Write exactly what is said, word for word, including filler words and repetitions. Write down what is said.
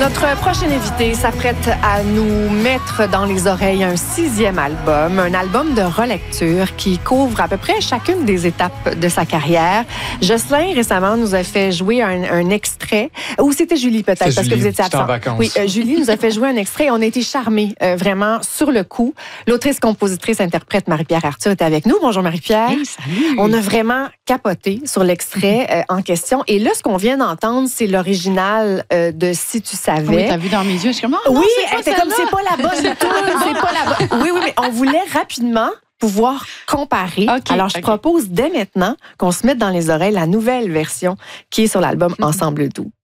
Notre prochaine invité s'apprête à nous mettre dans les oreilles un sixième album, un album de relecture qui couvre à peu près chacune des étapes de sa carrière. Jocelyn, récemment, nous a fait jouer un, un extrait, ou c'était Julie peut-être, parce Julie, que vous étiez absent. en vacances. Oui, euh, Julie nous a fait jouer un extrait et on a été charmés, euh, vraiment, sur le coup. L'autrice, compositrice, interprète Marie-Pierre Arthur est avec nous. Bonjour Marie-Pierre. Hey, salut. On a vraiment capoté sur l'extrait euh, en question. Et là, ce qu'on vient d'entendre, c'est l'original euh, de Si tu savais. Oui, t'as vu dans mes yeux, je suis comme, oh, non, Oui, c'est pas c'est comme, celle-là. c'est pas la bonne toune, c'est pas la bonne. Oui, oui, mais on voulait rapidement pouvoir comparer. Okay, Alors, je okay. propose dès maintenant qu'on se mette dans les oreilles la nouvelle version qui est sur l'album Ensemble doux.